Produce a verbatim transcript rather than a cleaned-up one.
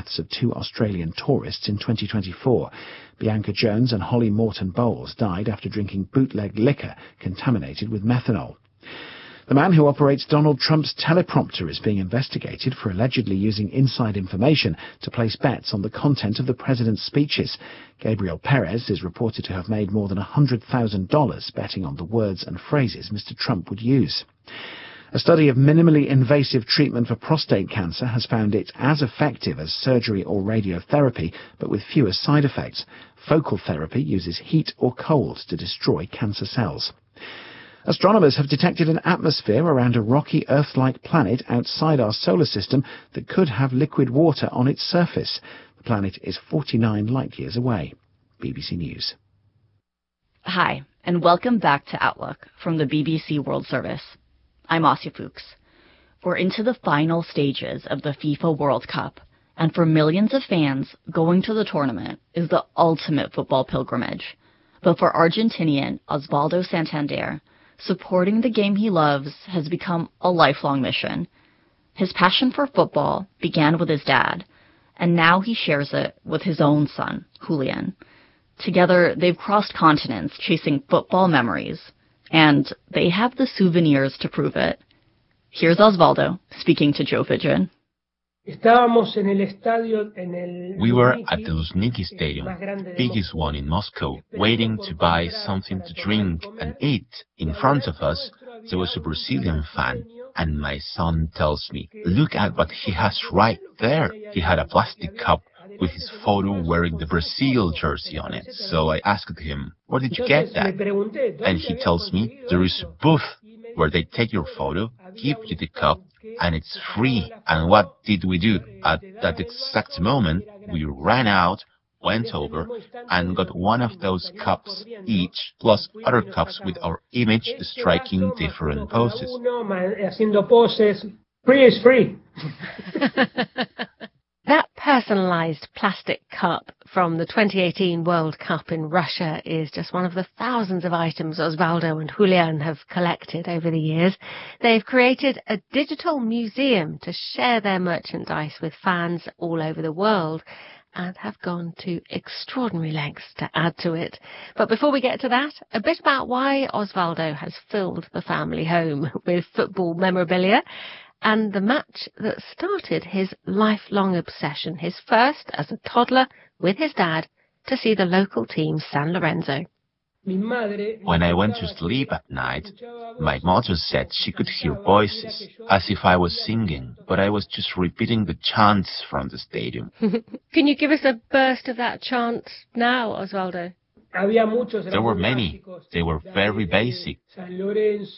deaths of two Australian tourists in twenty twenty-four. Bianca Jones and Holly Morton-Bowles died after drinking bootleg liquor contaminated with methanol. The man who operates Donald Trump's teleprompter is being investigated for allegedly using inside information to place bets on the content of the president's speeches. Gabriel Perez is reported to have made more than one hundred thousand dollars betting on the words and phrases Mister Trump would use. A study of minimally invasive treatment for prostate cancer has found it as effective as surgery or radiotherapy, but with fewer side effects. Focal therapy uses heat or cold to destroy cancer cells. Astronomers have detected an atmosphere around a rocky Earth-like planet outside our solar system that could have liquid water on its surface. The planet is forty-nine light-years away. B B C News. Hi, and welcome back to Outlook from the B B C World Service. I'm Asya Fuchs. We're into the final stages of the FIFA World Cup, and for millions of fans, going to the tournament is the ultimate football pilgrimage. But for Argentinian Osvaldo Santander, supporting the game he loves has become a lifelong mission. His passion for football began with his dad, and now he shares it with his own son, Julian. Together, they've crossed continents chasing football memories, and they have the souvenirs to prove it. Here's Osvaldo speaking to Joe Fidgen. We were at the Luzhniki Stadium, biggest one in Moscow, waiting to buy something to drink and eat. In front of us, there was a Brazilian fan, and my son tells me, look at what he has right there. He had a plastic cup with his photo wearing the Brazil jersey on it. So I asked him, where did you get that? And he tells me, there is a booth where they take your photo, give you the cup, and it's free. And what did we do? At that exact moment, we ran out, went over, and got one of those cups each, plus other cups with our image striking different poses. Free is free. That personalised plastic cup from the twenty eighteen World Cup in Russia is just one of the thousands of items Osvaldo and Julian have collected over the years. They've created a digital museum to share their merchandise with fans all over the world and have gone to extraordinary lengths to add to it. But before we get to that, a bit about why Osvaldo has filled the family home with football memorabilia and the match that started his lifelong obsession, his first as a toddler with his dad to see the local team San Lorenzo. When I went to sleep at night, my mother said she could hear voices, as if I was singing, but I was just repeating the chants from the stadium. Can you give us a burst of that chant now, Osvaldo? There were many. They were very basic.